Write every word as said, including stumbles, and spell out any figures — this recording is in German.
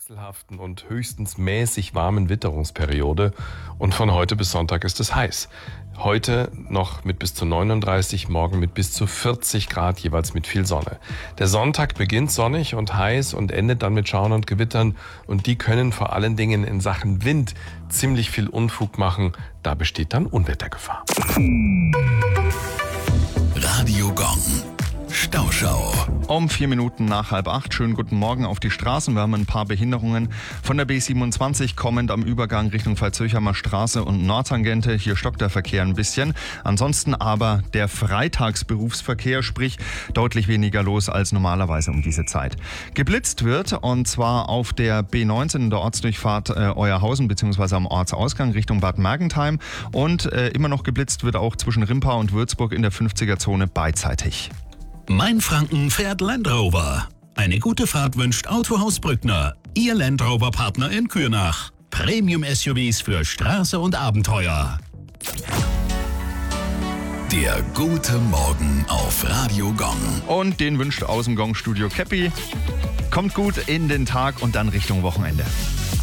wechselhaften und höchstens mäßig warmen Witterungsperiode und von heute bis Sonntag ist es heiß. Heute noch mit bis zu neununddreißig, morgen mit bis zu vierzig Grad, jeweils mit viel Sonne. Der Sonntag beginnt sonnig und heiß und endet dann mit Schauern und Gewittern und die können vor allen Dingen in Sachen Wind ziemlich viel Unfug machen. Da besteht dann Unwettergefahr. Radio Gong. Stauschau. Um vier Minuten nach halb acht. Schönen guten Morgen auf die Straßen. Wir haben ein paar Behinderungen von der B siebenundzwanzig kommend am Übergang Richtung Pfalzöchheimer Straße und Nordtangente. Hier stockt der Verkehr ein bisschen. Ansonsten aber der Freitagsberufsverkehr, sprich deutlich weniger los als normalerweise um diese Zeit. Geblitzt wird und zwar auf der B neunzehn in der Ortsdurchfahrt äh, Euerhausen bzw. am Ortsausgang Richtung Bad Mergentheim. Und äh, immer noch geblitzt wird auch zwischen Rimpau und Würzburg in der fünfziger-Zone beidseitig. Mainfranken fährt Land Rover. Eine gute Fahrt wünscht Autohaus Brückner. Ihr Land Rover Partner in Kürnach. Premium-S U Vs für Straße und Abenteuer. Der gute Morgen auf Radio Gong. Und den wünscht aus dem Gong-Studio Käppi. Kommt gut in den Tag und dann Richtung Wochenende.